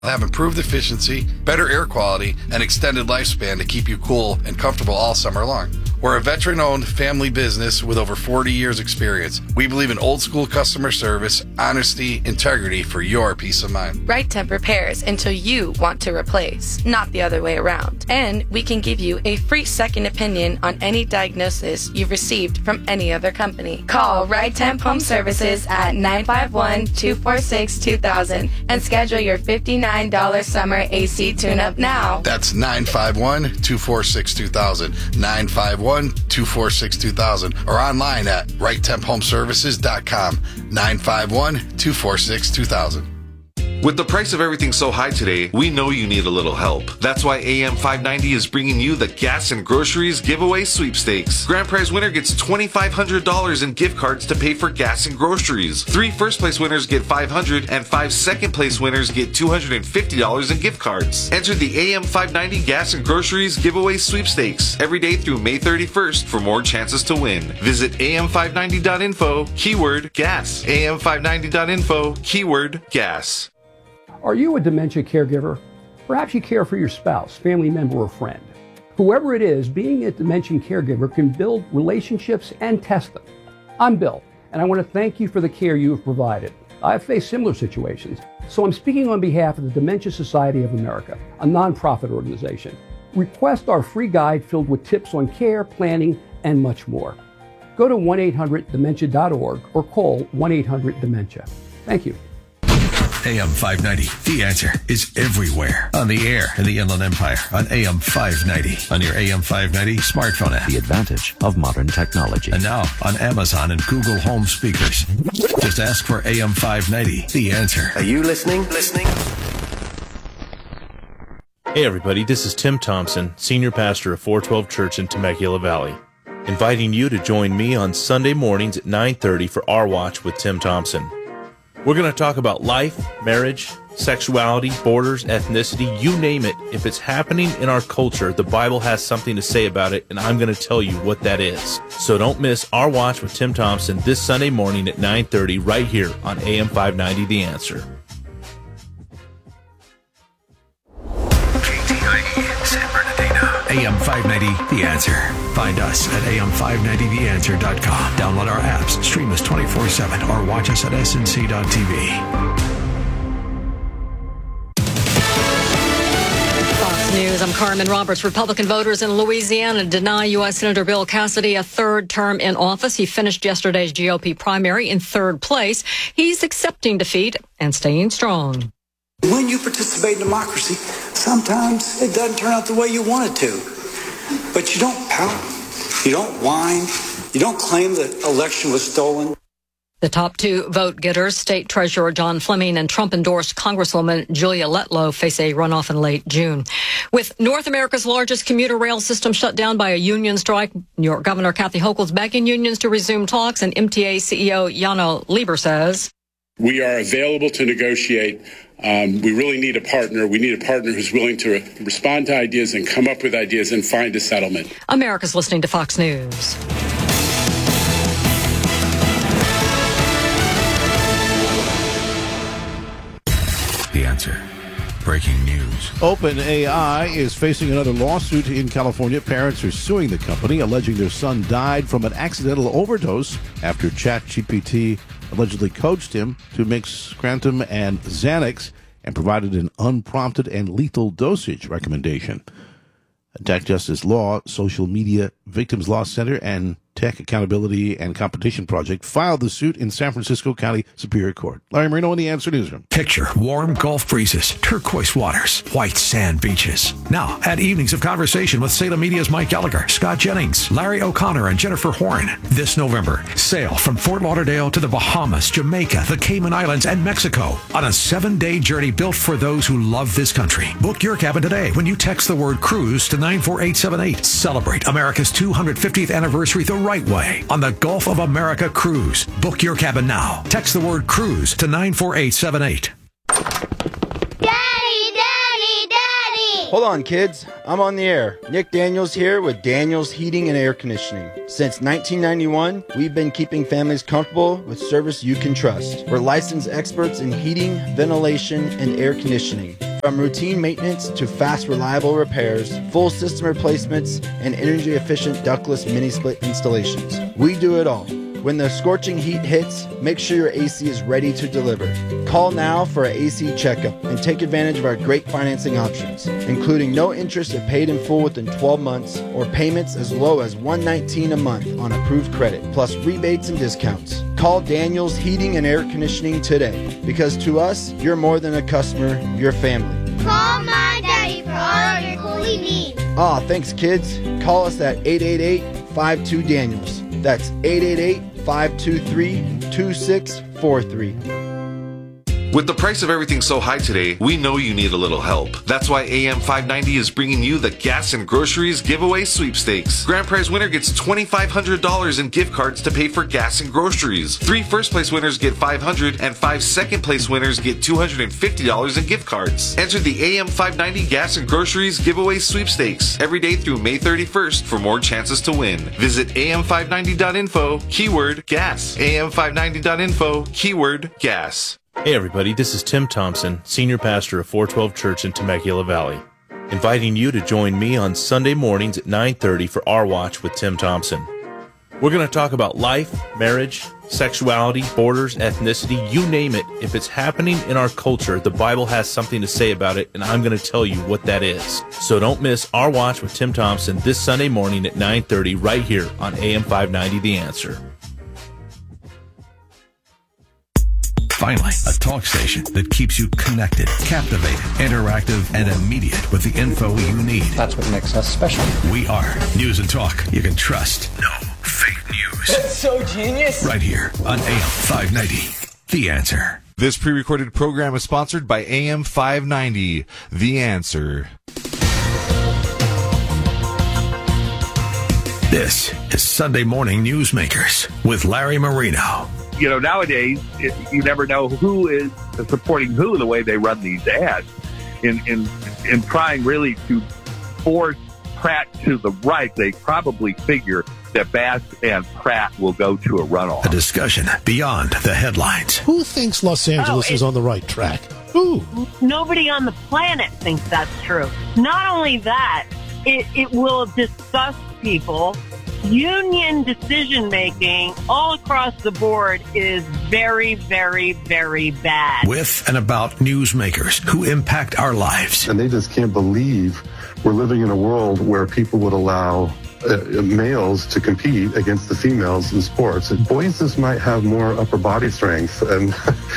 have improved efficiency, better air quality, and extended lifespan to keep you cool and comfortable all summer long. We're a veteran-owned family business with over 40 years experience. We believe in old-school customer service, honesty, integrity for your peace of mind. Right Temp repairs until you want to replace, not the other way around. And we can give you a free second opinion on any diagnosis you've received from any other company. Call Right Temp Home Services at 951-246-2000 and schedule your $59 summer AC tune-up now. That's 951-246-2000, 951-246-2000, or online at righttemphomeservices.com, 951-246-2000. With the price of everything so high today, we know you need a little help. That's why AM 590 is bringing you the Gas and Groceries Giveaway Sweepstakes. Grand prize winner gets $2,500 in gift cards to pay for gas and groceries. 3 first-place winners get $500, and 5 second-place winners get $250 in gift cards. Enter the AM 590 Gas and Groceries Giveaway Sweepstakes every day through May 31st for more chances to win. Visit am590.info, keyword gas. am590.info, keyword gas. Are you a dementia caregiver? Perhaps you care for your spouse, family member, or friend. Whoever it is, being a dementia caregiver can build relationships and test them. I'm Bill, and I want to thank you for the care you have provided. I've faced similar situations, so I'm speaking on behalf of the Dementia Society of America, a nonprofit organization. Request our free guide filled with tips on care, planning, and much more. Go to 1-800-DEMENTIA.org or call 1-800-DEMENTIA. Thank you. AM 590, The Answer, is everywhere. On the air in the Inland Empire, on AM 590, on your AM 590 smartphone app. The advantage of modern technology. And now on Amazon and Google Home speakers. Just ask for AM 590, The Answer. Are you listening? Hey everybody, this is Tim Thompson, Senior Pastor of 412 Church in Temecula Valley, inviting you to join me on Sunday mornings at 9:30 for Our Watch with Tim Thompson. We're going to talk about life, marriage, sexuality, borders, ethnicity, you name it. If it's happening in our culture, the Bible has something to say about it, and I'm going to tell you what that is. So don't miss Our Watch with Tim Thompson this Sunday morning at 9:30 right here on AM 590 The Answer. KTIE, San Bernardino. AM 590, The Answer. Find us at am590theanswer.com. Download our apps, stream us 24/7, or watch us at snc.tv. Fox News, I'm Carmen Roberts. Republican voters in Louisiana deny U.S. Senator Bill Cassidy a third term in office. He finished yesterday's GOP primary in third place. He's accepting defeat and staying strong. When you participate in democracy, sometimes it doesn't turn out the way you want it to. But you don't pout, you don't whine, you don't claim the election was stolen. The top 2 vote-getters, State Treasurer John Fleming and Trump-endorsed Congresswoman Julia Letlow, face a runoff in late June. With North America's largest commuter rail system shut down by a union strike, New York Governor Kathy Hochul's begging unions to resume talks, and MTA CEO Jano Lieber says, "We are available to negotiate. We really need a partner. We need a partner who's willing to respond to ideas and come up with ideas and find a settlement." America's listening to Fox News. The Answer. Breaking news. OpenAI is facing another lawsuit in California. Parents are suing the company, alleging their son died from an accidental overdose after ChatGPT allegedly coached him to mix Scranton and Xanax and provided an unprompted and lethal dosage recommendation. Tech Justice Law, Social Media Victims Law Center, and Tech Accountability and Competition Project filed the suit in San Francisco County Superior Court. Larry Marino in the Answer Newsroom. Picture warm Gulf breezes, turquoise waters, white sand beaches. Now, add evenings of conversation with Salem Media's Mike Gallagher, Scott Jennings, Larry O'Connor, and Jennifer Horn. This November, sail from Fort Lauderdale to the Bahamas, Jamaica, the Cayman Islands, and Mexico on a 7-day journey built for those who love this country. Book your cabin today when you text the word cruise to 94878. Celebrate America's 250th anniversary the right way on the Gulf of America Cruise. Book your cabin now. Text the word cruise to 94878. Daddy! Hold on, kids. I'm on the air. Nick Daniels here with Daniels Heating and Air Conditioning. Since 1991, we've been keeping families comfortable with service you can trust. We're licensed experts in heating, ventilation, and air conditioning. From routine maintenance to fast, reliable repairs, full system replacements, and energy-efficient ductless mini-split installations, we do it all. When the scorching heat hits, make sure your AC is ready to deliver. Call now for an AC checkup and take advantage of our great financing options, including no interest if paid in full within 12 months or payments as low as $119 a month on approved credit, plus rebates and discounts. Call Daniels Heating and Air Conditioning today, because to us, you're more than a customer, you're family. Call my daddy for all of your cooling needs. Aw, thanks kids. Call us at 888-52-DANIELS. That's 888-523-2643. With the price of everything so high today, we know you need a little help. That's why AM 590 is bringing you the Gas and Groceries Giveaway Sweepstakes. Grand prize winner gets $2,500 in gift cards to pay for gas and groceries. 3 first place winners get $500 and 5 second place winners get $250 in gift cards. Enter the AM 590 Gas and Groceries Giveaway Sweepstakes every day through May 31st for more chances to win. Visit am590.info, keyword gas. am590.info, keyword gas. Hey everybody, this is Tim Thompson, Senior Pastor of 412 Church in Temecula Valley, inviting you to join me on Sunday mornings at 9:30 for Our Watch with Tim Thompson. We're going to talk about life, marriage, sexuality, borders, ethnicity, you name it. If it's happening in our culture, the Bible has something to say about it, and I'm going to tell you what that is. So don't miss Our Watch with Tim Thompson this Sunday morning at 9:30 right here on AM 590 The Answer. Finally, a talk station that keeps you connected, captivated, interactive, and immediate with the info you need. That's what makes us special. We are News and Talk you can trust. No fake news. That's so genius. Right here on AM 590. The Answer. This pre-recorded program is sponsored by AM 590. The Answer. This is Sunday Morning Newsmakers with Larry Marino. You know, nowadays, you never know who is supporting who the way they run these ads in trying really to force Pratt to the right. They probably figure that Bass and Pratt will go to a runoff. A discussion beyond the headlines. Who thinks Los Angeles is on the right track? Who? Nobody on the planet thinks that's true. Not only that, it will disgust people. Union decision-making all across the board is very, very, very bad. With and about newsmakers who impact our lives. And they just can't believe we're living in a world where people would allow males to compete against the females in sports. And boys just might have more upper body strength, and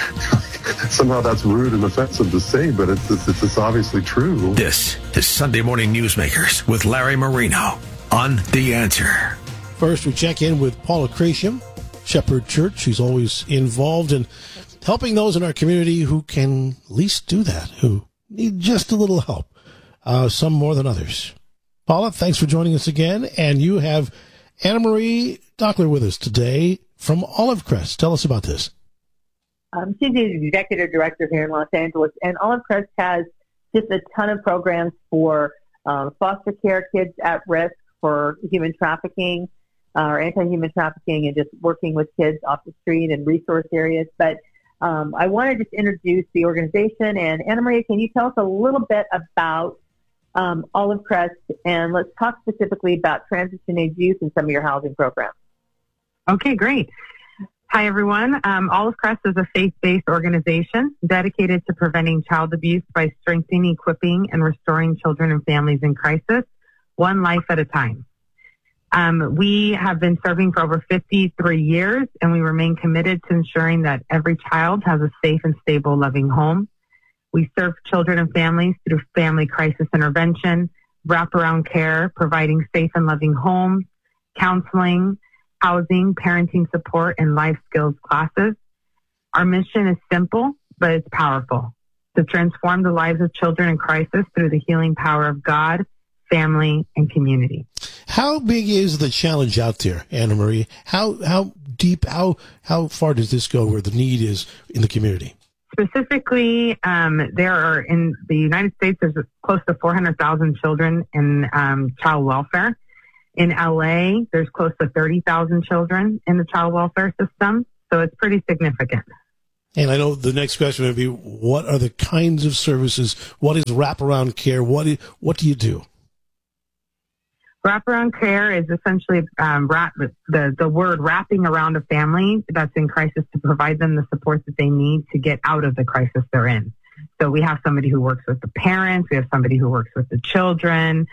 somehow that's rude and offensive to say, but it's obviously true. This is Sunday Morning Newsmakers with Larry Marino on The Answer. First, we check in with Paula Crasham, Shepherd Church. She's always involved in helping those in our community who can at least do that, who need just a little help, some more than others. Paula, thanks for joining us again. And you have Anna Marie Dockler with us today from Olive Crest. Tell us about this. She's the executive director here in Los Angeles, and Olive Crest has just a ton of programs for foster care kids at risk for human trafficking or anti-human trafficking, and just working with kids off the street and resource areas. But I want to just introduce the organization. And Anna Maria, can you tell us a little bit about Olive Crest, and let's talk specifically about transition-age youth and some of your housing programs. Okay, great. Hi, everyone. Olive Crest is a faith-based organization dedicated to preventing child abuse by strengthening, equipping, and restoring children and families in crisis, one life at a time. We have been serving for over 53 years, and we remain committed to ensuring that every child has a safe and stable, loving home. We serve children and families through family crisis intervention, wraparound care, providing safe and loving homes, counseling, housing, parenting support, and life skills classes. Our mission is simple, but it's powerful: to transform the lives of children in crisis through the healing power of God, family, and community. How big is the challenge out there, Anna Marie? How deep, how far does this go where the need is in the community? Specifically, there are, in the United States, there's close to 400,000 children in child welfare. In LA, there's close to 30,000 children in the child welfare system, so it's pretty significant. And I know the next question would be, what are the kinds of services? What is wraparound care? What do you do? Wraparound care is essentially the word wrapping around a family that's in crisis to provide them the support that they need to get out of the crisis they're in. So we have somebody who works with the parents, we have somebody who works with the children,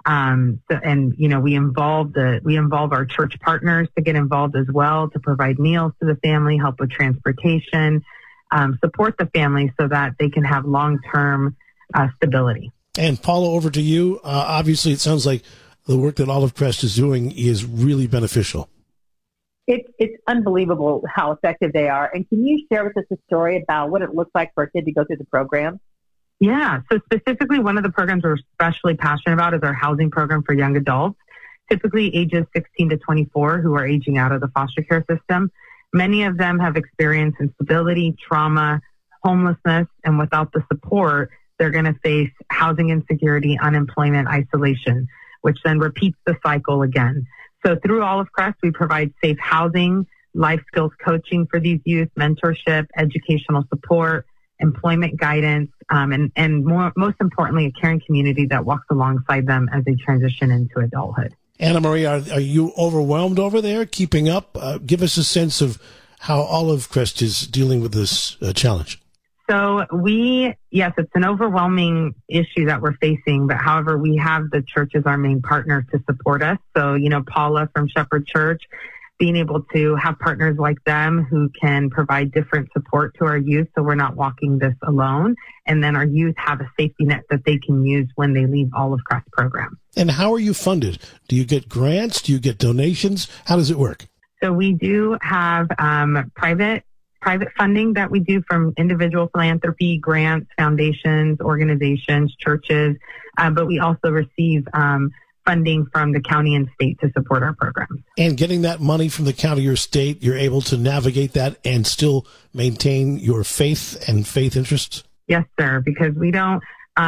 we involve our church partners to get involved as well, to provide meals to the family, help with transportation, support the family so that they can have long-term stability. And Paula, over to you. Obviously, it sounds like the work that Olive Crest is doing is really beneficial. It's unbelievable how effective they are. And can you share with us a story about what it looks like for a kid to go through the program? Yeah. So specifically, one of the programs we're especially passionate about is our housing program for young adults, typically ages 16 to 24, who are aging out of the foster care system. Many of them have experienced instability, trauma, homelessness, and without the support, they're going to face housing insecurity, unemployment, isolation, which then repeats the cycle again. So through Olive Crest, we provide safe housing, life skills coaching for these youth, mentorship, educational support, employment guidance, and most importantly, a caring community that walks alongside them as they transition into adulthood. Anna Marie, are you overwhelmed over there, keeping up? Give us a sense of how Olive Crest is dealing with this challenge. So yes, it's an overwhelming issue that we're facing, but however, we have the church as our main partner to support us. So, Paula from Shepherd Church, being able to have partners like them who can provide different support to our youth so we're not walking this alone. And then our youth have a safety net that they can use when they leave Olive Crest program. And how are you funded? Do you get grants? Do you get donations? How does it work? So we do have private funding that we do from individual philanthropy, grants, foundations, organizations, churches, but we also receive funding from the county and state to support our programs. And getting that money from the county or state, you're able to navigate that and still maintain your faith and faith interests? Yes, sir, because we don't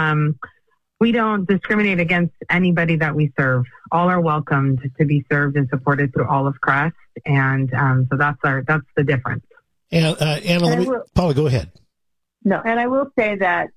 discriminate against anybody that we serve. All are welcomed to be served and supported through Olive Crest, and so that's the difference. And Anna, Paula, go ahead. No, and I will say that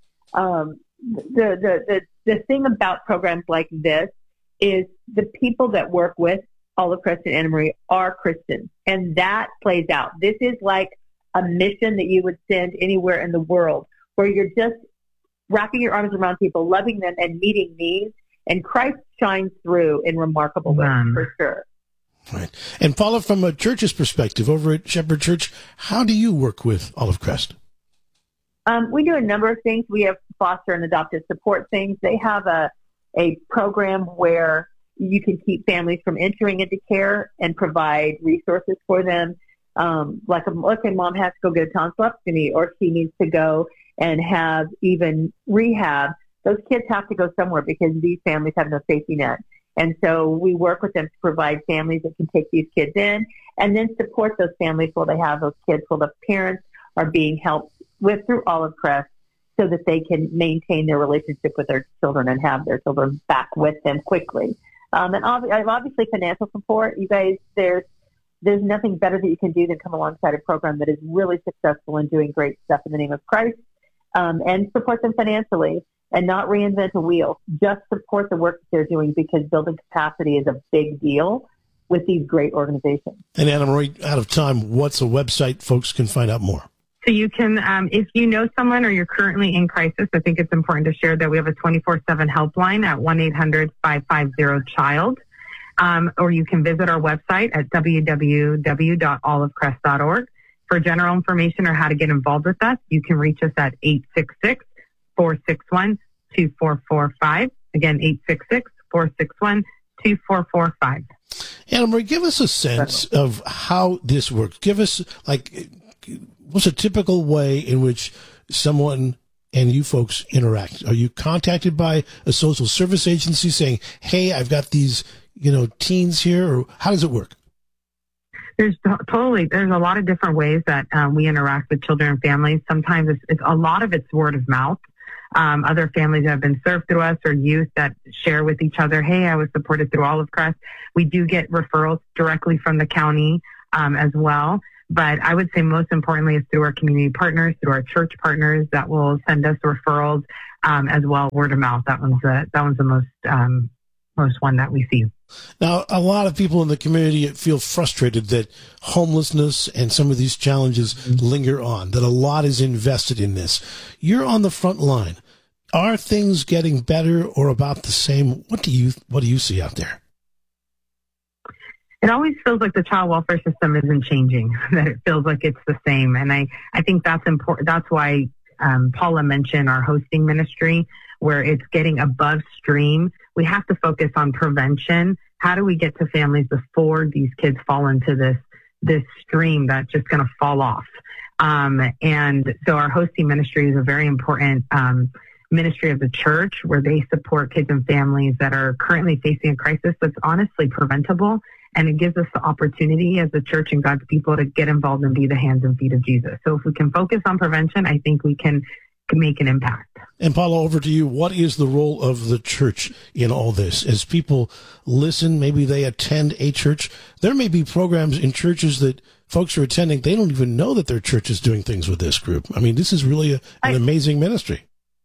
the thing about programs like this is the people that work with Olive Crest and Anna Marie are Christians, and that plays out. This is like a mission that you would send anywhere in the world, where you're just wrapping your arms around people, loving them, and meeting needs, and Christ shines through in remarkable ways, for sure. Right. And Paula, from a church's perspective, over at Shepherd Church, how do you work with Olive Crest? We do a number of things. We have foster and adoptive support things. They have a program where you can keep families from entering into care and provide resources for them. Like let's say mom has to go get a tonsillectomy, or she needs to go and have even rehab. Those kids have to go somewhere because these families have no safety net. And so we work with them to provide families that can take these kids in and then support those families while they have those kids, while the parents are being helped with through Olive Crest so that they can maintain their relationship with their children and have their children back with them quickly. And obviously financial support. You guys, there's nothing better that you can do than come alongside a program that is really successful in doing great stuff in the name of Christ, and support them financially. And not reinvent a wheel, just support the work that they're doing, because building capacity is a big deal with these great organizations. And Anna Marie, out of time, what's a website folks can find out more? So you can, if you know someone or you're currently in crisis, I think it's important to share that we have a 24/7 helpline at 1-800-550-CHILD. Or you can visit our website at www.olivecrest.org. For general information or how to get involved with us, you can reach us at 866-461-2445. Again, 866-461-2445. Anna Marie, give us a sense of how this works. Give us, what's a typical way in which someone and you folks interact? Are you contacted by a social service agency saying, hey, I've got these, teens here, or how does it work? There's a lot of different ways that we interact with children and families. Sometimes it's a lot of it's word of mouth. Other families that have been served through us, or youth that share with each other, hey, I was supported through Olive Crest. We do get referrals directly from the county as well. But I would say most importantly is through our community partners, through our church partners that will send us referrals, as well word of mouth. That one's the most one that we see. Now, a lot of people in the community feel frustrated that homelessness and some of these challenges linger on, that a lot is invested in this. You're on the front line. Are things getting better or about the same? What do you see out there? It always feels like the child welfare system isn't changing, that it feels like it's the same. And I think that's important. That's why Paula mentioned our hosting ministry, where it's getting above stream. We have to focus on prevention. How do we get to families before these kids fall into this stream that's just going to fall off? And so our hosting ministry is a very important ministry of the church, where they support kids and families that are currently facing a crisis that's honestly preventable. And it gives us the opportunity as the church and God's people to get involved and be the hands and feet of Jesus. So if we can focus on prevention, I think we can make an impact. And Paula, over to you. What is the role of the church in all this? As people listen, maybe they attend a church. There may be programs in churches that folks are attending. They don't even know that their church is doing things with this group. I mean, this is really an amazing ministry.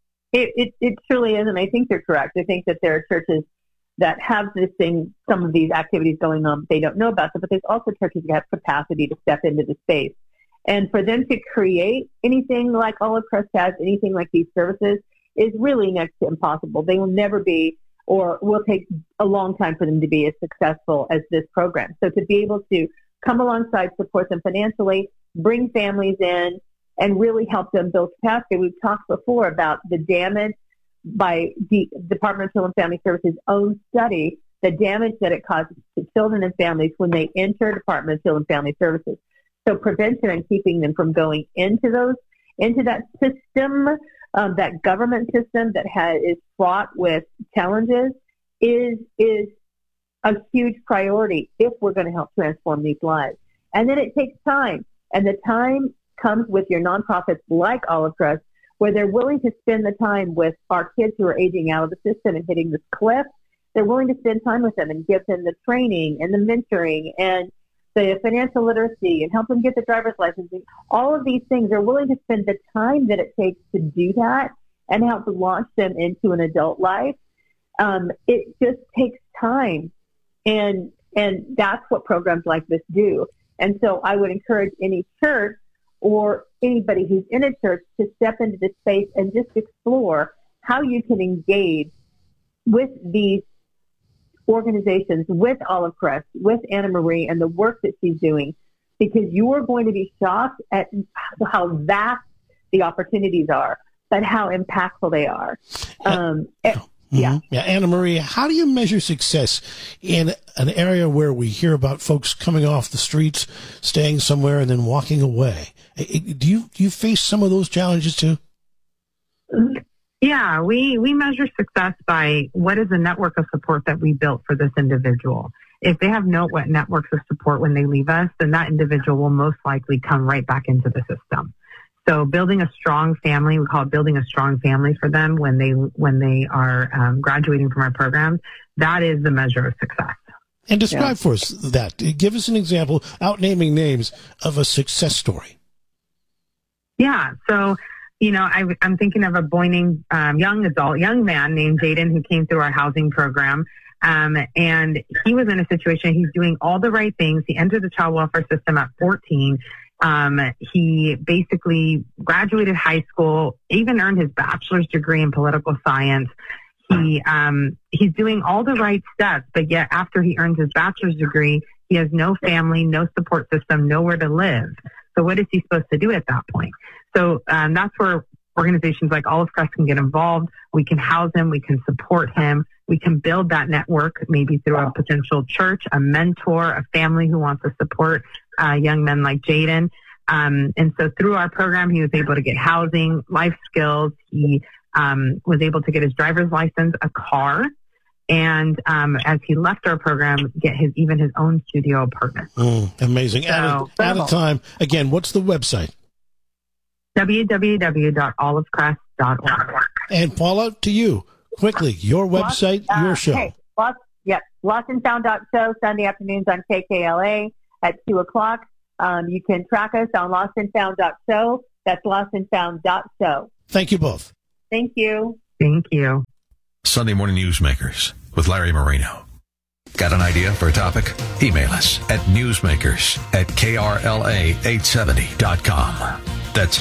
It truly is, and I think you're correct. I think that there are churches that have some of these activities going on. They don't know about them, but there's also churches that have capacity to step into the space. And for them to create anything like Olive Crest has, anything like these services, is really next to impossible. They will never be, or will take a long time for them to be as successful as this program. So to be able to come alongside, support them financially, bring families in, and really help them build capacity. We've talked before about the damage by the Department of Children and Family Services' own study, the damage that it causes to children and families when they enter Department of Children and Family Services. So prevention and keeping them from going into that system, that government system that is fraught with challenges, is a huge priority if we're going to help transform these lives. And then it takes time, and the time comes with your nonprofits like Olive Crest, where they're willing to spend the time with our kids who are aging out of the system and hitting this cliff. They're willing to spend time with them and give them the training and the mentoring and the financial literacy and help them get the driver's license. All of these things, they're willing to spend the time that it takes to do that and help launch them into an adult life. It just takes time. And that's what programs like this do. And so I would encourage any church or anybody who's in a church to step into this space and just explore how you can engage with these organizations, with Olive Crest, with Anna Marie and the work that she's doing, because you are going to be shocked at how vast the opportunities are, but how impactful they are. Yeah, Anna Marie, how do you measure success in an area where we hear about folks coming off the streets, staying somewhere, and then walking away? Do you face some of those challenges too? Yeah, we measure success by what is the network of support that we built for this individual. If they have no networks of support when they leave us, then that individual will most likely come right back into the system. So building a strong family, we call it building a strong family for them when they are graduating from our programs. That is the measure of success. And describe for us that. Give us an example, without naming names, of a success story. Yeah. So, I'm thinking of a boy named young man named Jaden who came through our housing program. And he was in a situation, he's doing all the right things. He entered the child welfare system at 14. He basically graduated high school, even earned his bachelor's degree in political science. He's doing all the right steps, but yet after he earns his bachelor's degree, he has no family, no support system, nowhere to live. So what is he supposed to do at that point? So that's where organizations like Olive Crest can get involved. We can house him. We can support him. We can build that network, maybe through a potential church, a mentor, a family who wants to support young men like Jaden. And so through our program, he was able to get housing, life skills. He was able to get his driver's license, a car, and as he left our program, get his own studio apartment. Amazing. So, at a time, again, what's the website? www.olivecrest.org. And Paula, to you, quickly, your website, your show. Hey, Lost and Found.show, Sunday afternoons on KKLA at 2 o'clock. You can track us on lostandfound.show. That's lostandfound.show. Thank you both. Thank you. Thank you. Sunday Morning Newsmakers with Larry Marino. Got an idea for a topic? Email us at newsmakers@krla870.com. That's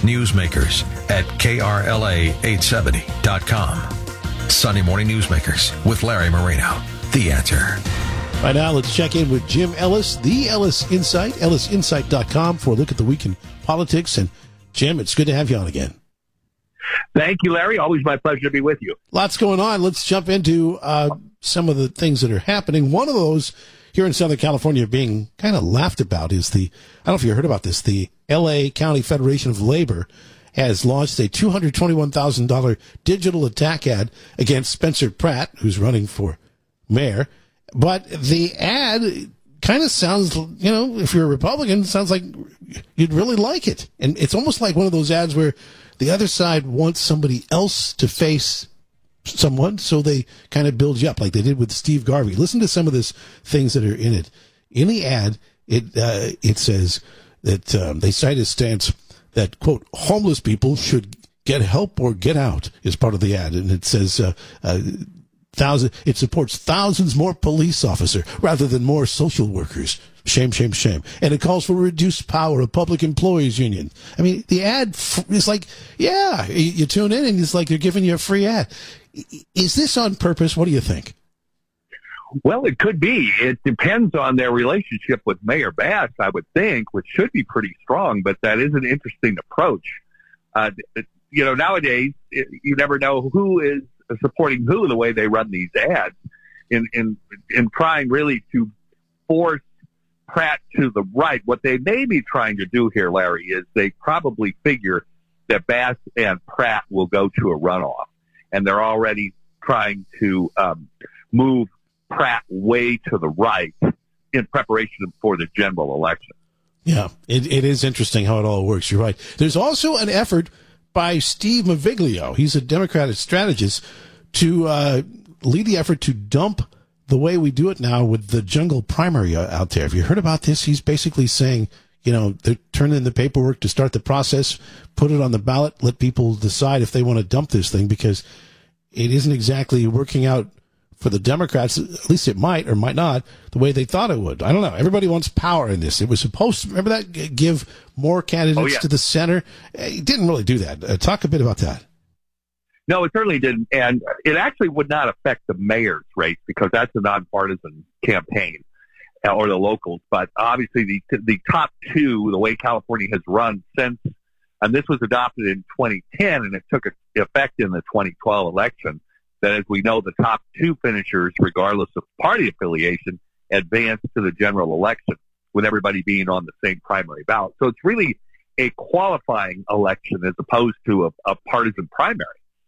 newsmakers@krla870.com. Sunday Morning Newsmakers with Larry Marino. The answer. Right now, let's check in with Jim Ellis, the Ellis Insight, ellisinsight.com, for a look at the week in politics. And Jim, it's good to have you on again. Thank you, Larry. Always my pleasure to be with you. Lots going on. Let's jump into some of the things that are happening. One of those here in Southern California being kind of laughed about is I don't know if you heard about this, the L.A. County Federation of Labor has launched a $221,000 digital attack ad against Spencer Pratt, who's running for mayor. But the ad kind of sounds, if you're a Republican, it sounds like you'd really like it. And it's almost like one of those ads where the other side wants somebody else to face someone, so they kind of build you up like they did with Steve Garvey. Listen to some of these things that are in it. In the ad, it says that they cite a stance that, quote, homeless people should get help or get out is part of the ad. And it says it supports thousands more police officers rather than more social workers. Shame, shame, shame. And it calls for reduced power of public employees union. I mean, the ad is like, yeah, you tune in and it's like they're giving you a free ad. Is this on purpose? What do you think? Well, it could be. It depends on their relationship with Mayor Bass, I would think, which should be pretty strong, but that is an interesting approach. Nowadays, you never know who is supporting who the way they run these ads in trying really to force Pratt to the right. What they may be trying to do here, Larry, is they probably figure that Bass and Pratt will go to a runoff, and they're already trying to move Pratt way to the right in preparation for the general election. Yeah, it is interesting how it all works. You're right. There's also an effort by Steve Maviglio. He's a Democratic strategist to lead the effort to dump the way we do it now with the jungle primary out there. Have you heard about this? He's basically saying, they're turning in the paperwork to start the process, put it on the ballot, let people decide if they want to dump this thing, because it isn't exactly working out for the Democrats. At least it might or might not the way they thought it would. I don't know. Everybody wants power in this. It was supposed to, remember that, give more candidates to the center. It didn't really do that. Talk a bit about that. No, it certainly didn't. And it actually would not affect the mayor's race because that's a nonpartisan campaign or the locals. But obviously the top two, the way California has run since, and this was adopted in 2010 and it took effect in the 2012 election, that as we know, the top two finishers, regardless of party affiliation, advance to the general election with everybody being on the same primary ballot. So it's really a qualifying election as opposed to a partisan primary.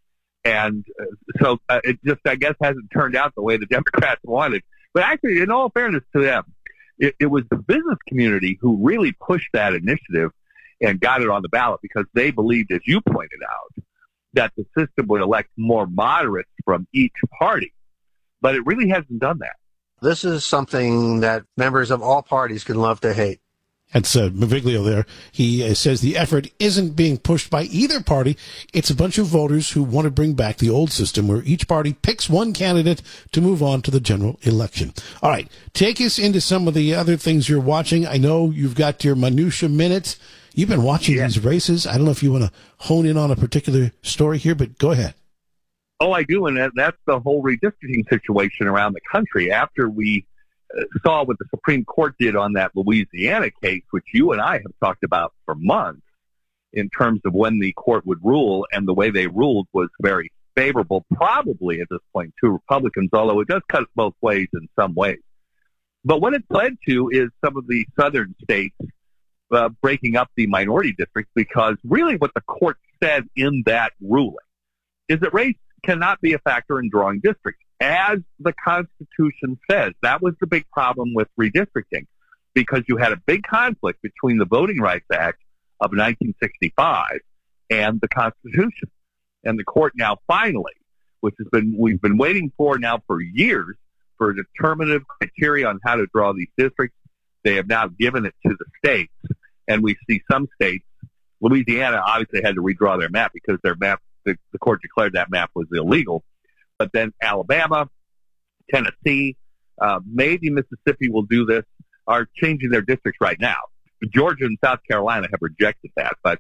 And so it just, I guess, hasn't turned out the way the Democrats wanted. But actually, in all fairness to them, it was the business community who really pushed that initiative and got it on the ballot because they believed, as you pointed out, that the system would elect more moderates from each party. But it really hasn't done that. This is something that members of all parties can love to hate. That's Maviglio there. He says the effort isn't being pushed by either party. It's a bunch of voters who want to bring back the old system where each party picks one candidate to move on to the general election. All right, take us into some of the other things you're watching. I know you've got your minutia minutes. You've been watching these races. I don't know if you want to hone in on a particular story here, but go ahead. Oh, I do, and that's the whole redistricting situation around the country. After we saw what the Supreme Court did on that Louisiana case, which you and I have talked about for months, in terms of when the court would rule, and the way they ruled was very favorable, probably at this point, to Republicans, although it does cut both ways in some ways. But what it's led to is some of the southern states breaking up the minority districts, because really what the court said in that ruling is that race cannot be a factor in drawing districts, as the Constitution says. That was the big problem with redistricting, because you had a big conflict between the Voting Rights Act of 1965 and the Constitution. And the court now finally, we've been waiting for now for years, for determinative criteria on how to draw these districts. They have now given it to the states. And we see some states, Louisiana obviously had to redraw their map because their map, the court declared that map was illegal. But then Alabama, Tennessee, maybe Mississippi will do this, are changing their districts right now. Georgia and South Carolina have rejected that, but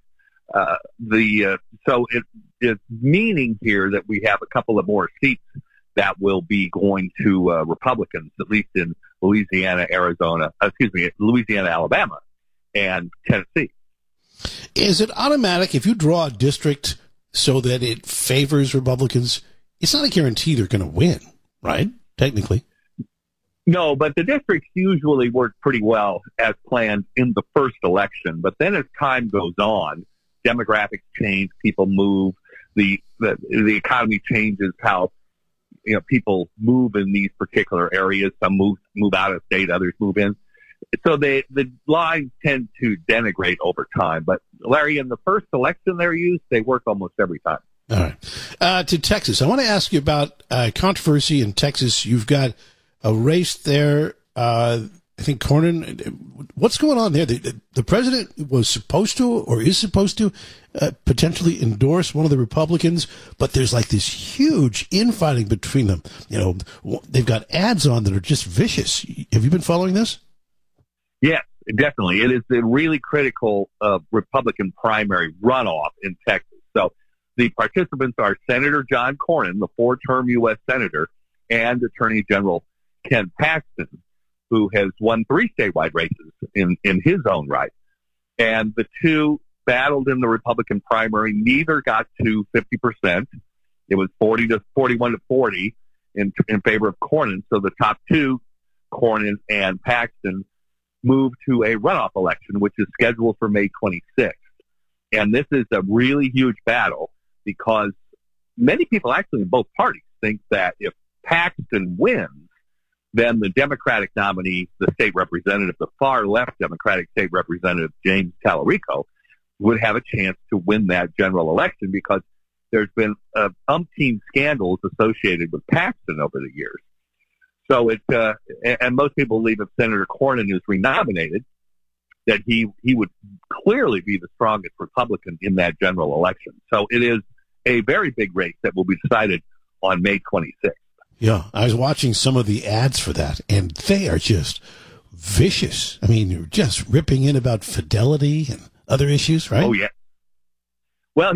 so it is meaning here that we have a couple of more seats that will be going to Republicans, at least in Louisiana, Alabama, and Tennessee. Is it automatic if you draw a district so that it favors Republicans? It's not a guarantee they're going to win, right? Technically. No, but the districts usually work pretty well as planned in the first election. But then as time goes on, demographics change, people move, the economy changes, how people move in these particular areas. Some move out of state, others move in. So the lines tend to denigrate over time. But Larry, in the first election they're used, they work almost every time. All right. To Texas, I want to ask you about controversy in Texas. You've got a race there. I think Cornyn. What's going on there? The president was supposed to, or is supposed to, potentially endorse one of the Republicans, but there's like this huge infighting between them. They've got ads on that are just vicious. Have you been following this? Yes, definitely. It is a really critical Republican primary runoff in Texas. So the participants are Senator John Cornyn, the 4-term U.S. Senator, and Attorney General Ken Paxton, who has won 3 statewide races in his own right. And the two battled in the Republican primary. Neither got to 50%. It was 41 to 40 in favor of Cornyn. So the top two, Cornyn and Paxton, moved to a runoff election, which is scheduled for May 26th. And this is a really huge battle because many people actually in both parties think that if Paxton wins, then the Democratic nominee, the state representative, the far left Democratic state representative, James Tallarico, would have a chance to win that general election because there's been umpteen scandals associated with Paxton over the years. So and most people believe if Senator Cornyn is renominated, that he would clearly be the strongest Republican in that general election. So it is a very big race that will be decided on May 26th. Yeah, I was watching some of the ads for that, and they are just vicious. I mean, you're just ripping in about fidelity and other issues, right? Oh, yeah. Well,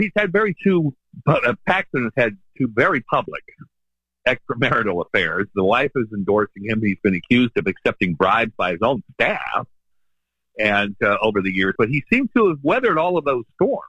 Paxton has had 2 very public extramarital affairs. The wife is endorsing him. He's been accused of accepting bribes by his own staff and over the years, but he seems to have weathered all of those storms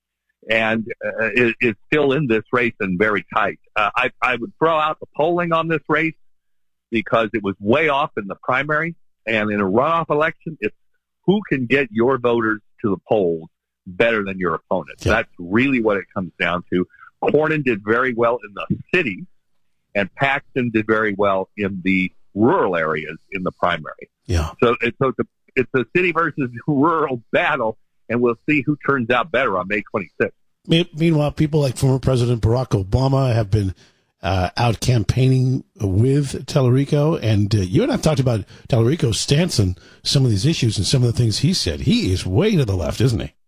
and is still in this race and very tight. I would throw out the polling on this race because it was way off in the primary, and in a runoff election, it's who can get your voters to the polls better than your opponent. Yeah. That's really what it comes down to. Cornyn did very well in the cities, and Paxton did very well in the rural areas in the primary. Yeah. So it's a city versus rural battle, and we'll see who turns out better on May 26th. Meanwhile, people like former President Barack Obama have been out campaigning with Tallarico, and you and I have talked about Tallarico's stance on some of these issues and some of the things he said. He is way to the left, isn't he?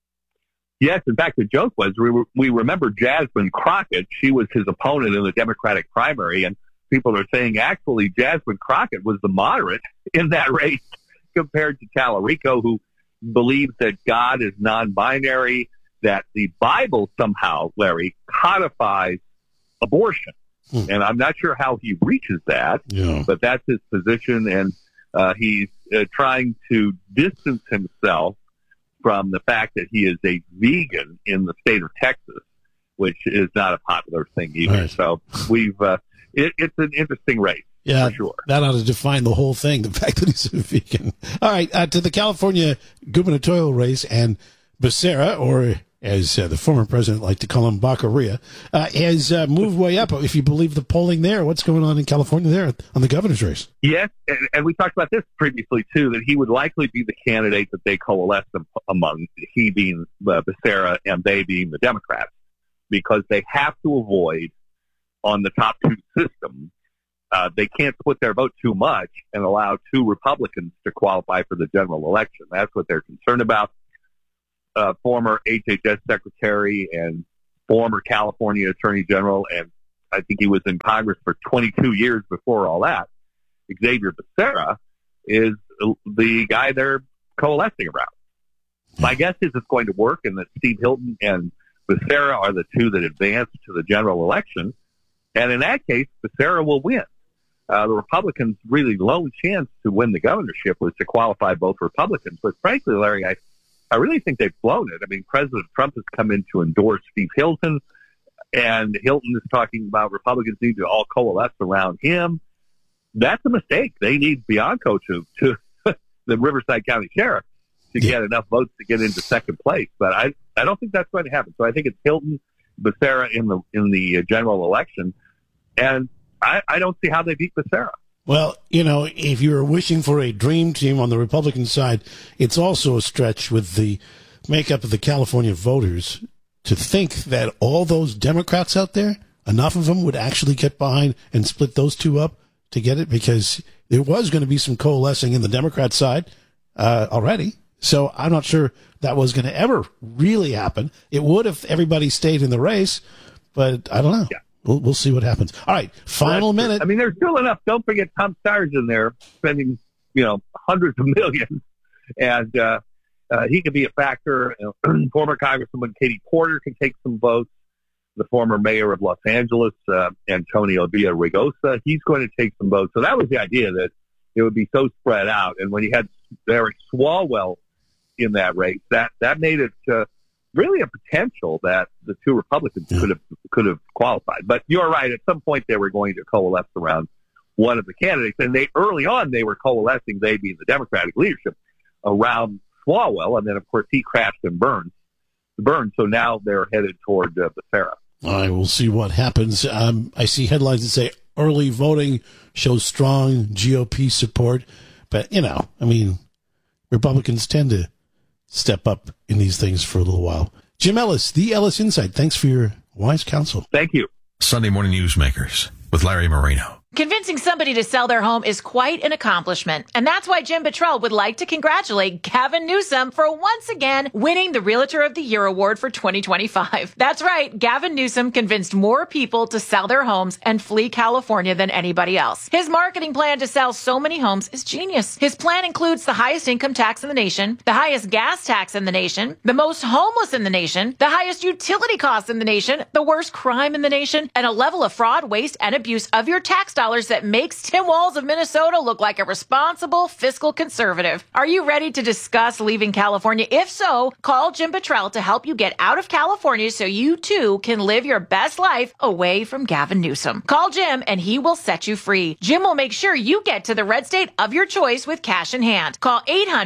Yes, in fact, the joke was we remember Jasmine Crockett. She was his opponent in the Democratic primary, and people are saying actually Jasmine Crockett was the moderate in that race compared to Tallarico, who believes that God is non-binary, that the Bible somehow, Larry, codifies abortion. And I'm not sure how he reaches that, but that's his position, and he's trying to distance himself from the fact that he is a vegan in the state of Texas, which is not a popular thing either. Right. So it's an interesting race. Yeah, for sure. That ought to define the whole thing, the fact that he's a vegan. All right, to the California gubernatorial race, and Becerra, or as the former president liked to call him, Baccaria, has moved way up. If you believe the polling there, what's going on in California there on the governor's race? Yes, and we talked about this previously, too, that he would likely be the candidate that they coalesce among, he being Becerra and they being the Democrats, because they have to avoid, on the top 2 system, they can't split their vote too much and allow 2 Republicans to qualify for the general election. That's what they're concerned about. Former HHS secretary and former California attorney general, and I think he was in Congress for 22 years before all that, Xavier Becerra, is the guy they're coalescing around. My guess is it's going to work, and that Steve Hilton and Becerra are the 2 that advance to the general election. And in that case, Becerra will win. The Republicans' really low chance to win the governorship was to qualify both Republicans. But frankly, Larry, I really think they've blown it. I mean, President Trump has come in to endorse Steve Hilton, and Hilton is talking about Republicans need to all coalesce around him. That's a mistake. They need Bianco to the Riverside County Sheriff to get enough votes to get into second place. But I don't think that's going to happen. So I think it's Hilton, Becerra in the general election, and I don't see how they beat Becerra. Well, if you're wishing for a dream team on the Republican side, it's also a stretch with the makeup of the California voters to think that all those Democrats out there, enough of them would actually get behind and split those 2 up to get it, because there was going to be some coalescing in the Democrat side already. So I'm not sure that was going to ever really happen. It would if everybody stayed in the race, but I don't know. Yeah. We'll see what happens. All right, final minute. I mean, there's still enough. Don't forget Tom Steyer's in there spending, hundreds of millions, and he could be a factor. Former Congresswoman Katie Porter can take some votes. The former mayor of Los Angeles, Antonio Villaraigosa, he's going to take some votes. So that was the idea, that it would be so spread out. And when you had Eric Swalwell in that race, that made it really a potential that the 2 Republicans could have qualified. But you're right. At some point, they were going to coalesce around one of the candidates, and early on they were coalescing. They being the Democratic leadership around Swalwell, and then of course he crashed and burned. So now they're headed toward Becerra. All right, we'll see what happens. I see headlines that say early voting shows strong GOP support, but Republicans tend to step up in these things for a little while. Jim Ellis, the Ellis Insight. Thanks for your wise counsel. Thank you. Sunday Morning Newsmakers with Larry Marino. Convincing somebody to sell their home is quite an accomplishment, and that's why Jim Buttrell would like to congratulate Gavin Newsom for once again winning the Realtor of the Year award for 2025. That's right, Gavin Newsom convinced more people to sell their homes and flee California than anybody else. His marketing plan to sell so many homes is genius. His plan includes the highest income tax in the nation, the highest gas tax in the nation, the most homeless in the nation, the highest utility costs in the nation, the worst crime in the nation, and a level of fraud, waste, and abuse of your tax dollars that makes Tim Walz of Minnesota look like a responsible fiscal conservative. Are you ready to discuss leaving California? If so, call Jim Buttrell to help you get out of California so you too can live your best life away from Gavin Newsom. Call Jim and he will set you free. Jim will make sure you get to the red state of your choice with cash in hand. Call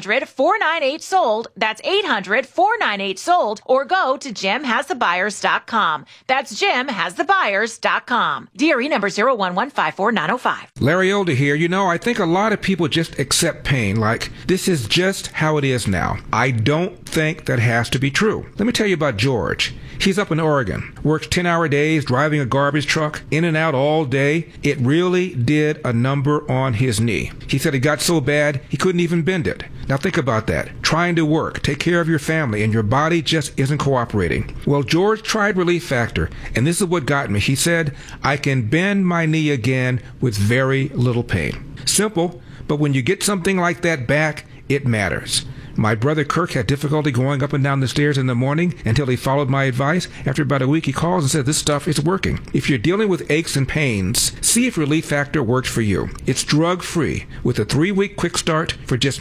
800-498-SOLD. That's 800-498-SOLD, or go to jimhasthebuyers.com. That's jimhasthebuyers.com. DRE number 01154. 905. Larry Older here. I think a lot of people just accept pain like this is just how it is now. I don't think that has to be true. Let me tell you about George. He's up in Oregon, works 10-hour days, driving a garbage truck, in and out all day. It really did a number on his knee. He said it got so bad he couldn't even bend it. Now think about that. Trying to work, take care of your family, and your body just isn't cooperating. Well, George tried Relief Factor, and this is what got me. He said, I can bend my knee again with very little pain. Simple, but when you get something like that back, it matters. My brother Kirk had difficulty going up and down the stairs in the morning until he followed my advice. After about a week, he calls and says, this stuff is working. If you're dealing with aches and pains, see if Relief Factor works for you. It's drug-free with a 3-week quick start for just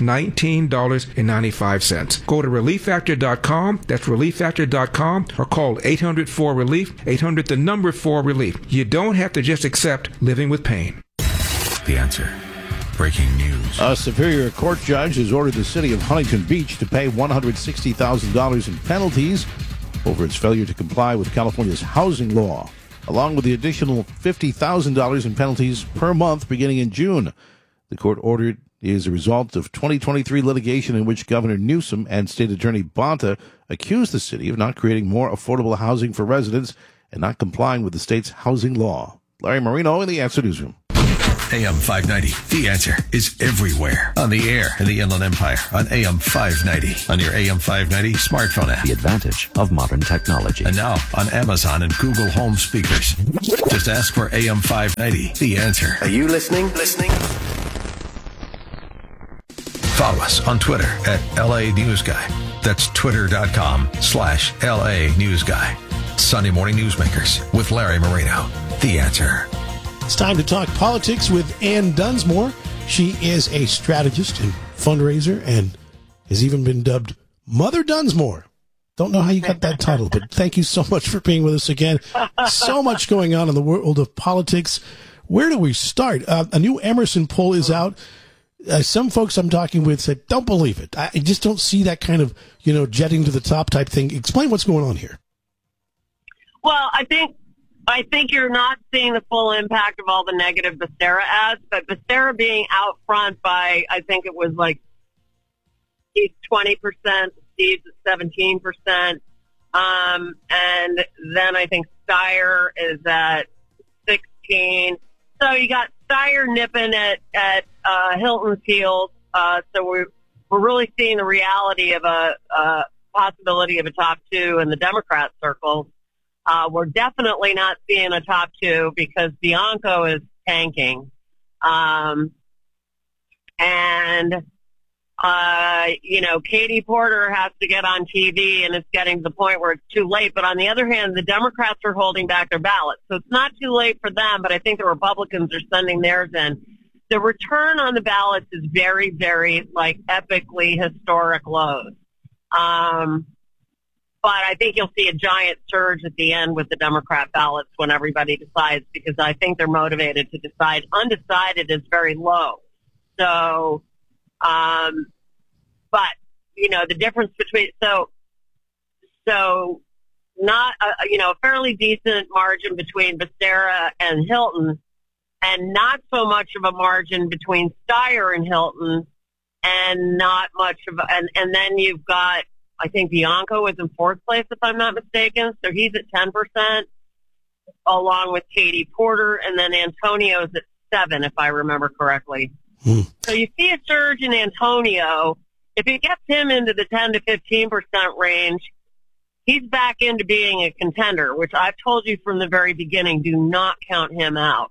$19.95. Go to ReliefFactor.com. That's ReliefFactor.com, or call 800-4-RELIEF, 800-4-RELIEF. You don't have to just accept living with pain. The Answer. Breaking news. A Superior Court judge has ordered the city of Huntington Beach to pay $160,000 in penalties over its failure to comply with California's housing law, along with the additional $50,000 in penalties per month beginning in June. The court order is a result of 2023 litigation in which Governor Newsom and State Attorney Bonta accused the city of not creating more affordable housing for residents and not complying with the state's housing law. Larry Marino in the Answer Newsroom. AM 590. The Answer is everywhere. On the air in the Inland Empire on AM 590. On your AM 590 smartphone app. The advantage of modern technology. And now on Amazon and Google Home speakers. Just ask for AM 590. The Answer. Are you listening? Follow us on Twitter at LA News Guy. That's twitter.com/LA News Guy. Sunday Morning Newsmakers with Larry Marino. The Answer. It's time to talk politics with Ann Dunsmore. She is a strategist and fundraiser and has even been dubbed Mother Dunsmore. Don't know how you got that title, but thank you so much for being with us again. So much going on in the world of politics. Where do we start? A new Emerson poll is out. Some folks I'm talking with said, don't believe it. I just don't see that kind of, jetting to the top type thing. Explain what's going on here. Well, I think you're not seeing the full impact of all the negative Becerra ads, but Becerra being out front by, I think it was like he's 20%, Steve's at 17%, and then I think Steyer is at 16%. So you got Steyer nipping at Hilton's heels. So we're really seeing the reality of a possibility of a top two in the Democrat circles. We're definitely not seeing a top two because Bianco is tanking. Katie Porter has to get on TV, and it's getting to the point where it's too late. But on the other hand, the Democrats are holding back their ballots. So it's not too late for them, but I think the Republicans are sending theirs in. The return on the ballots is very, very, epically historic lows. But I think you'll see a giant surge at the end with the Democrat ballots when everybody decides, because I think they're motivated to decide. Undecided is very low. So, but, the difference between, so not, a fairly decent margin between Becerra and Hilton, and not so much of a margin between Steyer and Hilton, and not much of, and then you've got, I think Bianco is in fourth place, if I'm not mistaken. So he's at 10%, along with Katie Porter, and then Antonio's at 7%, if I remember correctly. So you see a surge in Antonio. If it gets him into the 10 to 15% range, he's back into being a contender, which I've told you from the very beginning, do not count him out.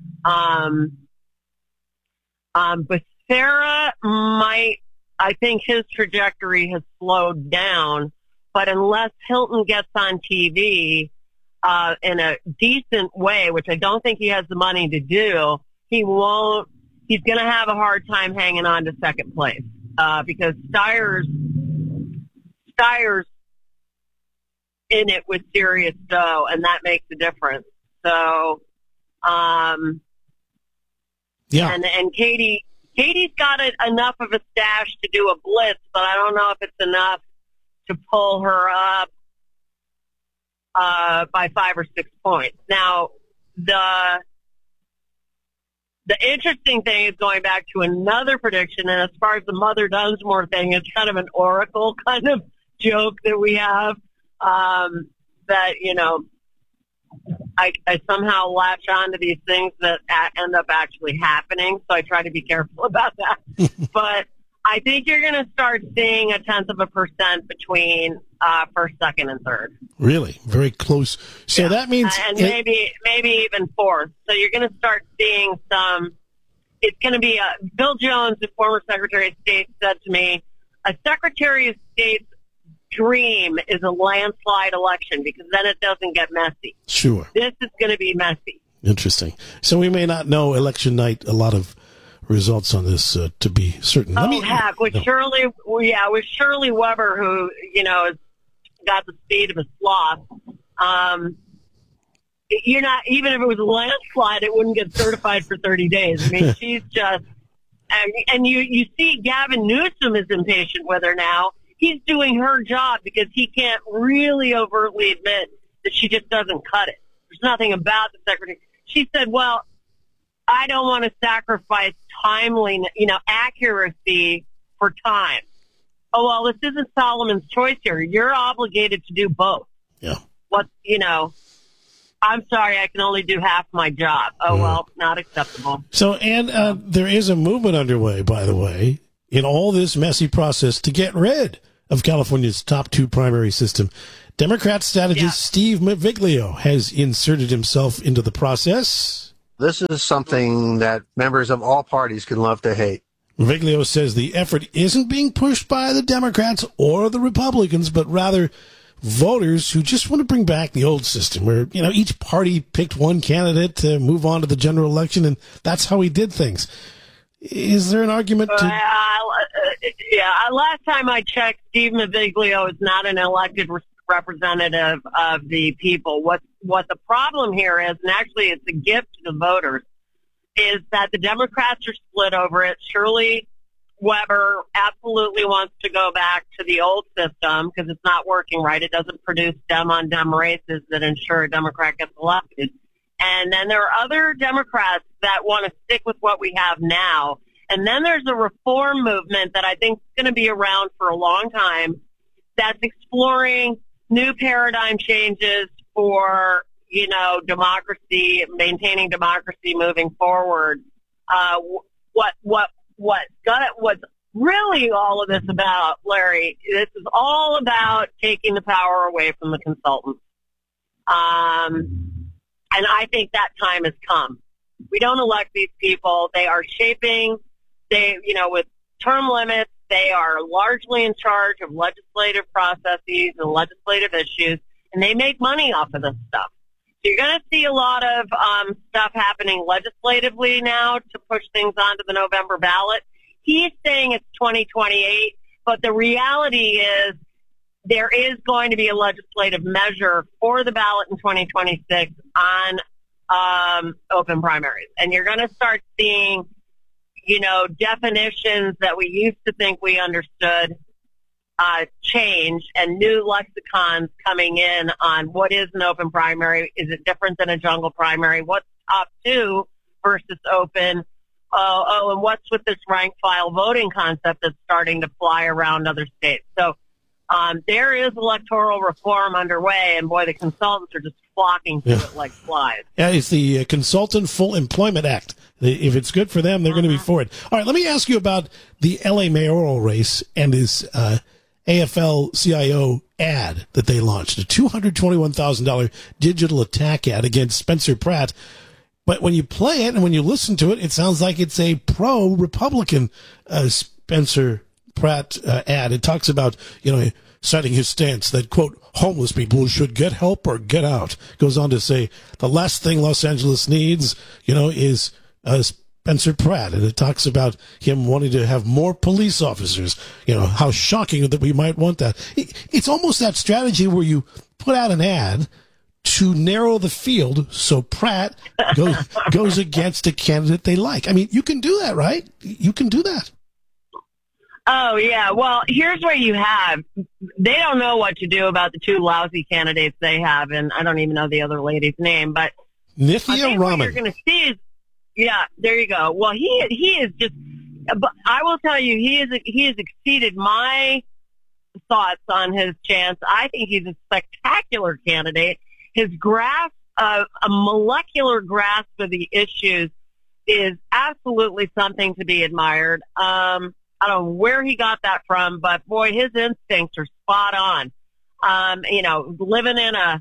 Becerra might, I think his trajectory has slowed down, but unless Hilton gets on TV in a decent way, which I don't think he has the money to do, he's going to have a hard time hanging on to second place because Steyer's in it with serious dough, and that makes a difference. So, yeah. And Katie's got enough of a stash to do a blitz, but I don't know if it's enough to pull her up by 5 or 6 points. Now, the interesting thing is going back to another prediction, and as far as the Mother Dunsmore thing, it's kind of an oracle kind of joke that we have that, I somehow latch on to these things that end up actually happening, so I try to be careful about that. But I think you're going to start seeing 0.1% between first, second, and third. Really? Very close. So yeah. That means... and maybe even fourth. So you're going to start seeing some... It's going to be... Bill Jones, the former Secretary of State, said to me, a Secretary of State's dream is a landslide election because then it doesn't get messy. Sure. This is going to be messy. Interesting. So we may not know election night a lot of results on this to be certain. With Shirley Weber, who has got the speed of a sloth. You're not, even if it was a landslide, it wouldn't get certified for 30 days. I mean, she's just, and you see Gavin Newsom is impatient with her now. He's doing her job because he can't really overtly admit that she just doesn't cut it. There's nothing about the secretary. She said, well, I don't want to sacrifice accuracy for time. Oh, well, this isn't Solomon's choice here. You're obligated to do both. Yeah. I'm sorry, I can only do half my job. Oh, well, not acceptable. So, and there is a movement underway, by the way, in all this messy process to get rid of California's top 2 primary system. Democrat strategist Steve Maviglio has inserted himself into the process. This is something that members of all parties can love to hate. Maviglio says the effort isn't being pushed by the Democrats or the Republicans, but rather voters who just want to bring back the old system where, each party picked one candidate to move on to the general election, and that's how we did things. Is there an argument to... last time I checked, Steve Maviglio is not an elected representative of the people. What the problem here is, and actually it's a gift to the voters, is that the Democrats are split over it. Shirley Weber absolutely wants to go back to the old system because it's not working right. It doesn't produce Dem-on-Dem races that ensure a Democrat gets elected. And then there are other Democrats that want to stick with what we have now. And then there's a reform movement that I think is going to be around for a long time that's exploring new paradigm changes for, democracy, maintaining democracy moving forward. What's really all of this about, Larry, this is all about taking the power away from the consultants. And I think that time has come. We don't elect these people. They are shaping, with term limits, they are largely in charge of legislative processes and legislative issues, and they make money off of this stuff. So you're going to see a lot of stuff happening legislatively now to push things onto the November ballot. He's saying it's 2028, but the reality is there is going to be a legislative measure for the ballot in 2026 on open primaries. And you're going to start seeing, definitions that we used to think we understood change, and new lexicons coming in on what is an open primary. Is it different than a jungle primary? What's top 2 versus open? And what's with this rank file voting concept that's starting to fly around other states? So there is electoral reform underway, and boy, the consultants are just flocking to it like flies. Yeah, it's the Consultant Full Employment Act. If it's good for them, they're going to be for it. All right, let me ask you about the L.A. mayoral race and his AFL-CIO ad that they launched, a $221,000 digital attack ad against Spencer Pratt. But when you play it and when you listen to it, it sounds like it's a pro-Republican Spencer Pratt ad. It talks about, citing his stance that, quote, homeless people should get help or get out. Goes on to say the last thing Los Angeles needs, is Spencer Pratt. And it talks about him wanting to have more police officers. How shocking that we might want that. It's almost that strategy where you put out an ad to narrow the field so Pratt goes against a candidate they like. I mean, you can do that, right? You can do that. Oh, yeah. Well, here's what you have. They don't know what to do about the 2 lousy candidates they have, and I don't even know the other lady's name, but Nithya Raman. What you're going to see is, yeah, there you go. Well, he is just, I will tell you, he has exceeded my thoughts on his chance. I think he's a spectacular candidate. His grasp, a molecular grasp of the issues is absolutely something to be admired. I don't know where he got that from, but boy, his instincts are spot on. Living in a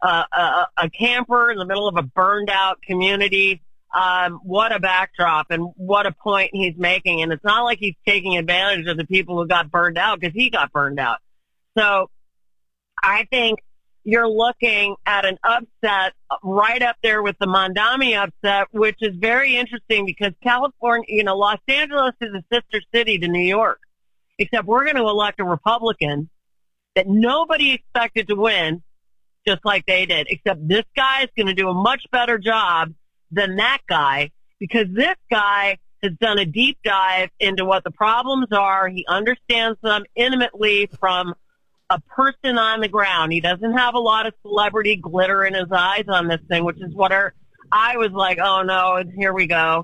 camper in the middle of a burned out community. What a backdrop and what a point he's making. And it's not like he's taking advantage of the people who got burned out, because he got burned out. So I think you're looking at an upset right up there with the Mondami upset, which is very interesting because California, Los Angeles is a sister city to New York, except we're going to elect a Republican that nobody expected to win, just like they did, except this guy is going to do a much better job than that guy, because this guy has done a deep dive into what the problems are. He understands them intimately from a person on the ground. He doesn't have a lot of celebrity glitter in his eyes on this thing, which is what I was like, oh no, here we go.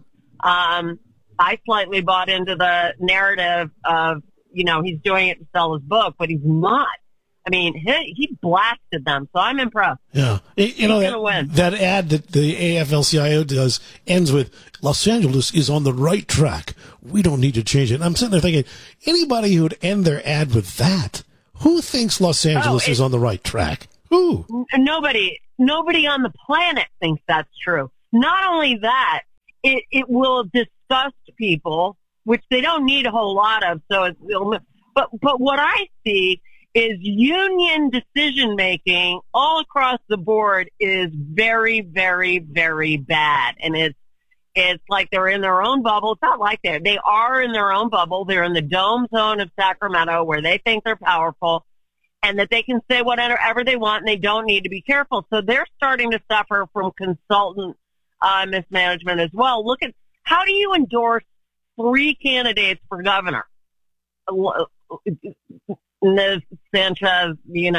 I slightly bought into the narrative of, he's doing it to sell his book, but he's not. I mean, he blasted them, so I'm impressed. Yeah. He's going to win. That ad that the AFL-CIO does ends with, Los Angeles is on the right track. We don't need to change it. And I'm sitting there thinking, anybody who would end their ad with that, who thinks Los Angeles is on the right track? Who? Nobody on the planet thinks that's true. Not only that, it will disgust people, which they don't need a whole lot of. But what I see is union decision making all across the board is very, very, very bad, and it's like they're in their own bubble. It's not like that. They are in their own bubble. They're in the dome zone of Sacramento where they think they're powerful and that they can say whatever they want and they don't need to be careful. So they're starting to suffer from consultant mismanagement as well. Look at, how do you endorse 3 candidates for governor? Liz Sanchez, who's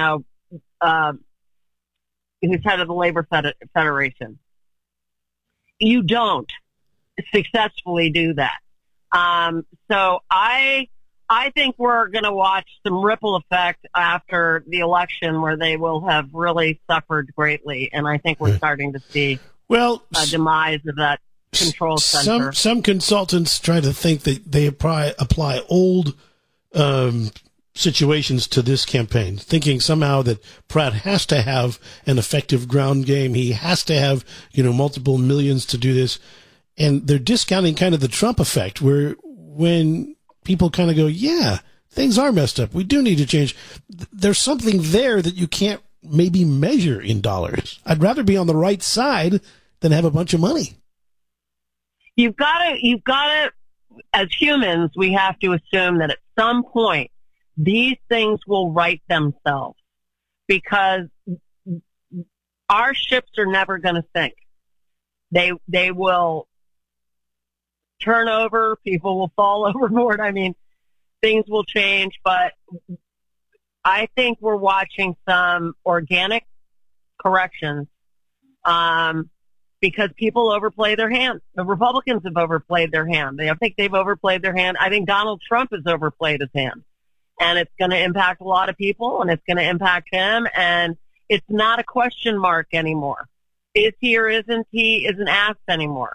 head of the Labor Federation. You don't successfully do that. So I think we're going to watch some ripple effect after the election where they will have really suffered greatly. And I think we're starting to see a demise of that control center. Some consultants try to think that they apply old situations to this campaign, thinking somehow that Pratt has to have an effective ground game. He has to have, multiple millions to do this. And they're discounting kind of the Trump effect, where when people kind of go, yeah, things are messed up, we do need to change, there's something there that you can't maybe measure in dollars. I'd rather be on the right side than have a bunch of money. You've got to, as humans, we have to assume that at some point, these things will right themselves, because our ships are never going to sink. They will turn over. People will fall overboard. I mean, things will change, but I think we're watching some organic corrections because people overplay their hand. The Republicans have overplayed their hand. I think they've overplayed their hand. I think Donald Trump has overplayed his hand. And it's going to impact a lot of people, and it's going to impact him, and it's not a question mark anymore. Is he or isn't he isn't asked anymore.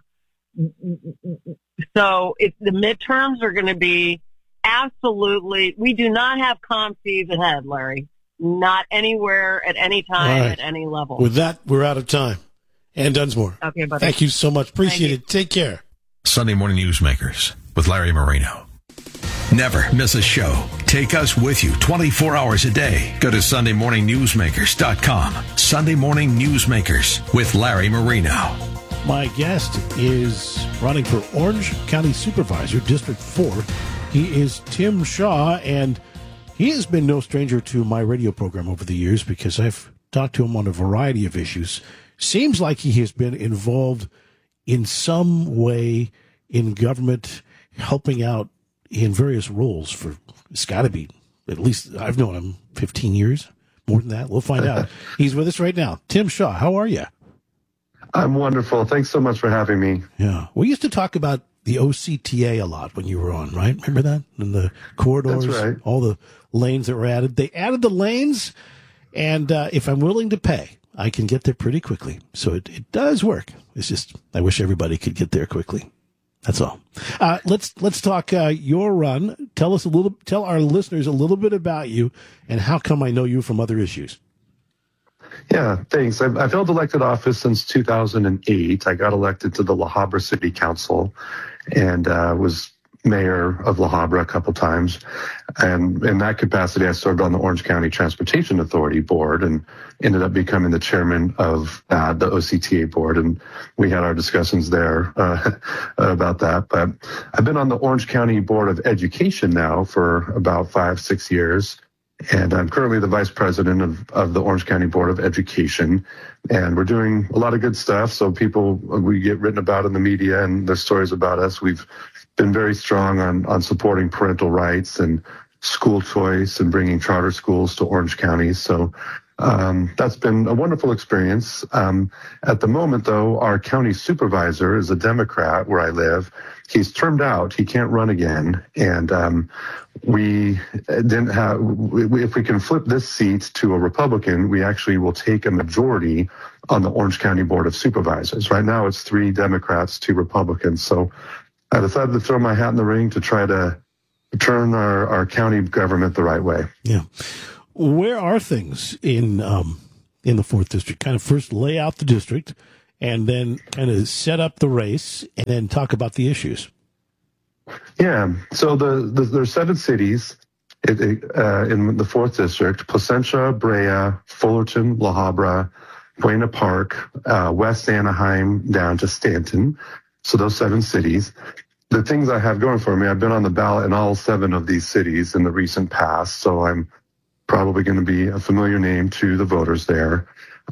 So the midterms are going to be absolutely, we do not have calm seas ahead, Larry. Not anywhere, at any time, at any level. With that, we're out of time. Ann Dunsmore. Okay, buddy. Thank you so much. Appreciate it. Take care. Sunday Morning Newsmakers with Larry Marino. Never miss a show. Take us with you 24 hours a day. Go to SundayMorningNewsmakers.com. Sunday Morning Newsmakers with Larry Marino. My guest is running for Orange County Supervisor, District 4. He is Tim Shaw, and he has been no stranger to my radio program over the years because I've talked to him on a variety of issues. Seems like he has been involved in some way in government, helping out in various roles for, it's got to be, at least I've known him 15 years, more than that. We'll find out. He's with us right now. Tim Shaw, how are you? I'm wonderful. Thanks so much for having me. Yeah. We used to talk about the OCTA a lot when you were on, right? Remember that? And the corridors, that's right. All the lanes that were added. They added the lanes, and if I'm willing to pay, I can get there pretty quickly. So it does work. It's just, I wish everybody could get there quickly. That's all. Let's talk your run. Tell our listeners a little bit about you and how come I know you from other issues. Yeah, thanks. I've held elected office since 2008. I got elected to the La Habra City Council and was mayor of La Habra a couple times. And in that capacity, I served on the Orange County Transportation Authority board and ended up becoming the chairman of the OCTA board. And we had our discussions there about that. But I've been on the Orange County Board of Education now for about 5-6 years. And I'm currently the vice president of the Orange County Board of Education. And we're doing a lot of good stuff. So we get written about in the media and there's stories about us. We've been very strong on supporting parental rights and school choice and bringing charter schools to Orange County. So that's been a wonderful experience. At the moment, though, our county supervisor is a Democrat where I live. He's termed out. He can't run again. And we didn't have, if we can flip this seat to a Republican, we actually will take a majority on the Orange County Board of Supervisors. Right now it's 3 Democrats, 2 Republicans. So I decided to throw my hat in the ring to try to turn our county government the right way. Yeah. Where are things in the 4th District? Kind of first lay out the district and then kind of set up the race and then talk about the issues. Yeah, so there's 7 cities in the 4th District: Placentia, Brea, Fullerton, La Habra, Buena Park, West Anaheim, down to Stanton. So those 7 cities. The things I have going for me, I've been on the ballot in all 7 of these cities in the recent past, so I'm probably going to be a familiar name to the voters there.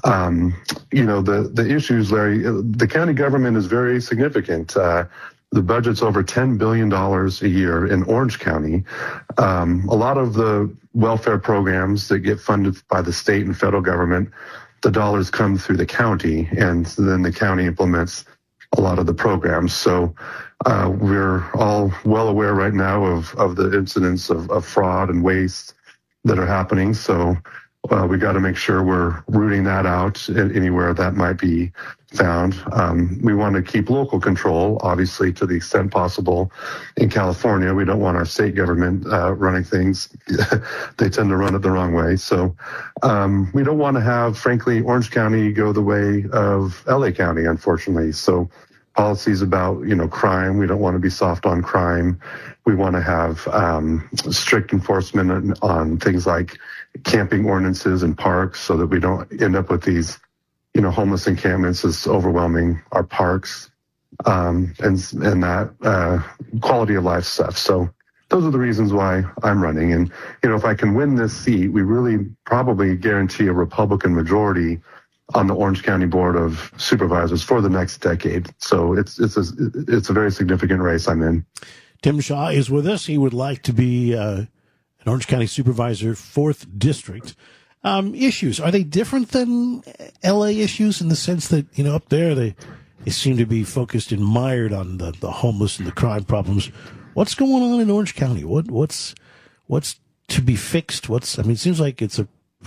The issues, Larry, the county government is very significant. The budget's over $10 billion a year in Orange County. A lot of the welfare programs that get funded by the state and federal government, the dollars come through the county, and then the county implements a lot of the programs. So we're all well aware right now of the incidents of fraud and waste that are happening. So we got to make sure we're rooting that out anywhere that might be found. We want to keep local control, obviously, to the extent possible. In California, we don't want our state government running things. They tend to run it the wrong way. So we don't want to have, frankly, Orange County go the way of LA County, unfortunately. So policies about, crime, we don't want to be soft on crime. We want to have strict enforcement on things like camping ordinances in parks so that we don't end up with these, homeless encampments that's overwhelming our parks, and that quality of life stuff. So those are the reasons why I'm running. And, if I can win this seat, we really probably guarantee a Republican majority on the Orange County Board of Supervisors for the next decade. So it's a very significant race I'm in. Tim Shaw is with us. He would like to be an Orange County Supervisor, 4th District. Issues, are they different than LA issues in the sense that, up there they seem to be focused and mired on the homeless and the crime problems? What's going on in Orange County? What's to be fixed? It seems like it's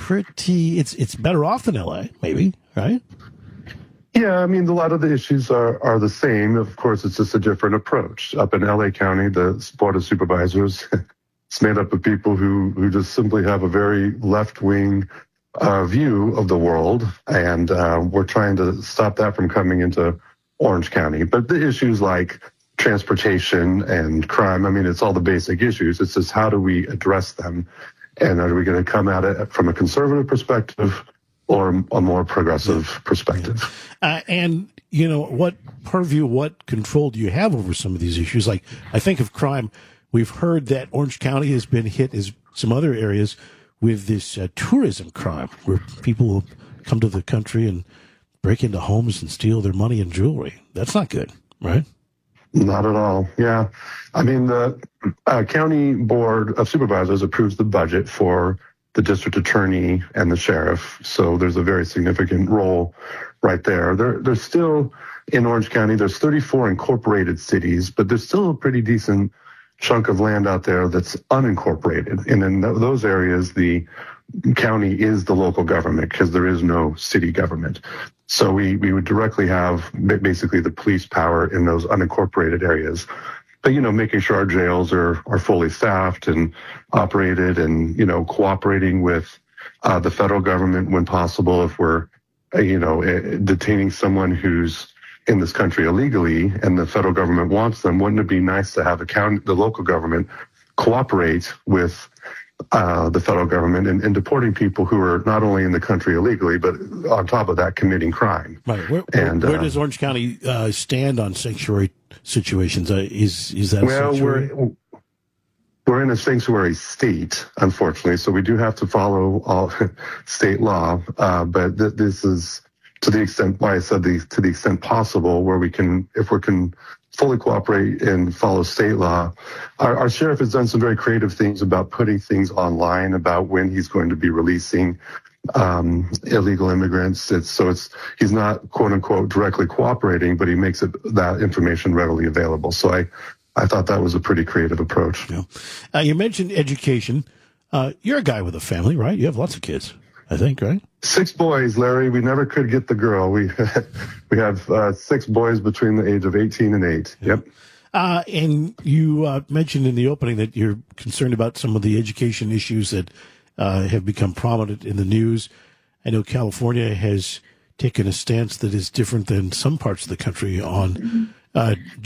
it's better off than LA, maybe, right? Yeah, a lot of the issues are the same. Of course, it's just a different approach. Up in LA County, the Board of Supervisors, it's made up of people who just simply have a very left-wing view of the world, and we're trying to stop that from coming into Orange County. But the issues like transportation and crime, it's all the basic issues. It's just how do we address them? And are we going to come at it from a conservative perspective or a more progressive perspective? And, what purview, what control do you have over some of these issues? Like, I think of crime. We've heard that Orange County has been hit, as some other areas, with this tourism crime, where people will come to the country and break into homes and steal their money and jewelry. That's not good, right? Not at all. Yeah. The County Board of Supervisors approves the budget for the district attorney and the sheriff. So there's a very significant role right there. There's still, in Orange County, there's 34 incorporated cities, but there's still a pretty decent chunk of land out there that's unincorporated. And in those areas, the county is the local government because there is no city government. So we would directly have basically the police power in those unincorporated areas. But, making sure our jails are fully staffed and operated and, cooperating with the federal government when possible. If we're, detaining someone who's in this country illegally and the federal government wants them, wouldn't it be nice to have the local government cooperate with the federal government in deporting people who are not only in the country illegally, but on top of that, committing crime. Right. Where does Orange County stand on sanctuary situations? Is that a sanctuary? We're in a sanctuary state, unfortunately, so we do have to follow all state law. But this is, to the extent, why I said to the extent possible, where if we can fully cooperate and follow state law. Our sheriff has done some very creative things about putting things online about when he's going to be releasing illegal immigrants. He's not, quote unquote, directly cooperating, but he makes that information readily available. So I thought that was a pretty creative approach. Yeah. You mentioned education. You're a guy with a family, right? You have lots of kids, I think, right? 6 boys, Larry. We never could get the girl. We have 6 boys between the age of 18 and 8. Yep. And you mentioned in the opening that you're concerned about some of the education issues that have become prominent in the news. I know California has taken a stance that is different than some parts of the country on